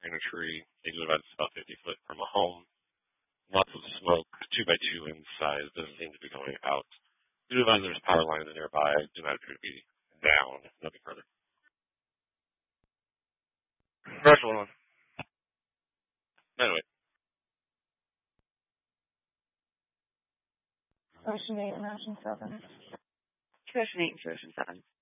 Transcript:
in a tree. They do about 50 foot from a home. Lots of smoke, 2 by 2 in size, doesn't seem to be going out. Do advise there's power lines nearby, do not appear to be down, nothing further. Rush one. Anyway. Ocean 8 and Ocean 7. Ocean 8 and Ocean 7.